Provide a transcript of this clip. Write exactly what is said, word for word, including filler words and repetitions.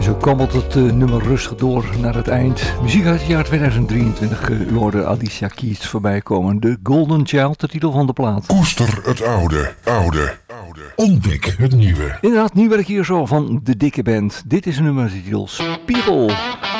Zo kabbelt het uh, nummer rustig door naar het eind. Muziek uit het jaar tweeduizend drieëntwintig. Uh, u hoorde Alicia Keys voorbij komen. The Golden Child, de titel van de plaat. Koester het oude, oude, oude. Ontdek het nieuwe. Inderdaad, nieuw werk hier zo van de dikke band. Dit is een nummer met de titel Spiegel.